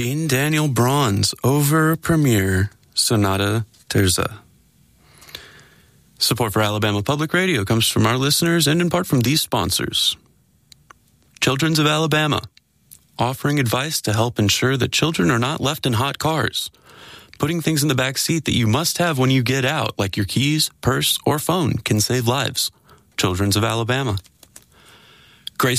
Jean Daniel Braun's over premiere Sonata Terza. Support for Alabama Public Radio comes from our listeners and in part from these sponsors. Children's of Alabama, offering advice to help ensure that children are not left in hot cars. Putting things in the back seat that you must have when you get out, like your keys, purse, or phone, can save lives. Children's of Alabama.